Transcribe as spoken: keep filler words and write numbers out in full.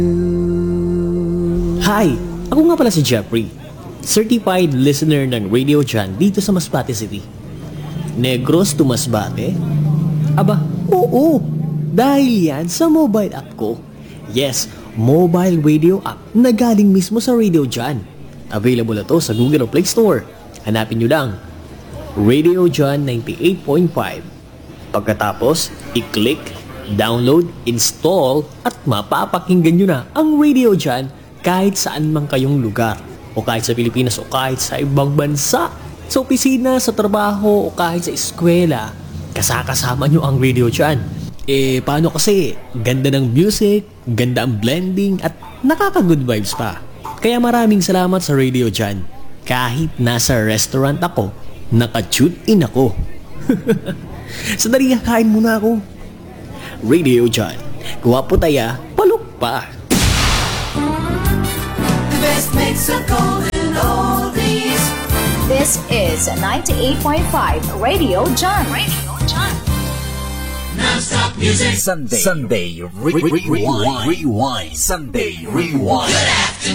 Hi! Ako nga pala si Jeffrey, certified listener ng Radio John dito sa Masbate City. Negros to Masbate? Aba, oo! Dahil yan sa mobile app ko. Yes, mobile radio app na galing mismo sa Radio John. Available na to sa Google Play Store. Hanapin nyo lang, Radio John ninety-eight point five. Pagkatapos, i-click, download, install, at mapapakinggan nyo na ang Radio John kahit saan man kayong lugar. O kahit sa Pilipinas o kahit sa ibang bansa. Sa opisina, sa trabaho, o kahit sa eskwela, kasakasama nyo ang Radio John. Eh, paano kasi? Ganda ng music, ganda ang blending, at nakaka-good vibes pa. Kaya maraming salamat sa Radio John. Kahit nasa restaurant ako, naka-tune in ako. Sandali, kain muna ako. Radio John, guwapo taya, palok pa. The best mix of golden oldies. This is ninety-eight point five Radio John. Radio John. Non-stop music. Sunday, Sunday, re- re- rewind, rewind, Sunday, rewind.